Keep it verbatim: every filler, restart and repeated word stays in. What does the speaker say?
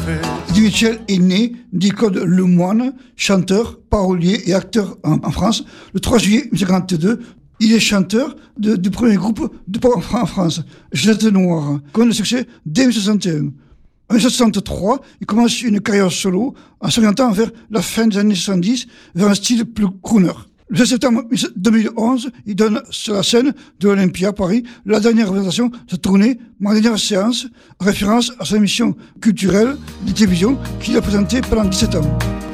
Eddie Mitchell est né dit Claude Lemoine, chanteur, parolier et acteur en, en France, le trois juillet dix-neuf cent quarante-deux. Il est chanteur de, du premier groupe de pop en France, Jeannette Noire, connaît le succès dès dix-neuf cent soixante et un. En dix-neuf cent soixante-trois, il commence une carrière solo en s'orientant vers la fin des années soixante-dix vers un style plus crooner. Le sept septembre deux mille onze, il donne sur la scène de l'Olympia Paris la dernière représentation de sa tournée, ma dernière séance, en référence à son émission culturelle de télévision qu'il a présentée pendant dix-sept ans.